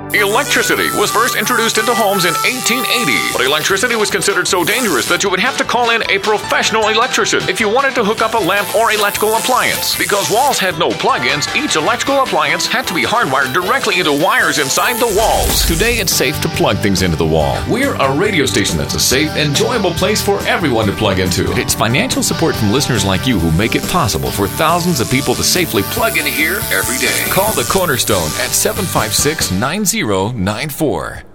Electricity was first introduced into homes in 1880, but electricity was considered so dangerous that you would have to call in a professional electrician if you wanted to hook up a lamp or electrical appliance. Because walls had no plug-ins, each electrical appliance had to be hardwired directly into wires inside the walls. Today, it's safe to plug things into the wall. We're a radio station that's a safe, enjoyable place for everyone to plug into. It's financial support from listeners like you who make it possible for thousands of people to safely plug in here every day. Call the Cornerstone at 756-9094.